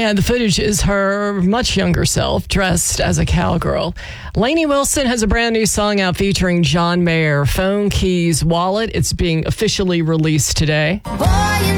And the footage is her much younger self dressed as a cowgirl. Lainey Wilson has a brand new song out featuring John Mayer, Phone Keys Wallet. It's being officially released today.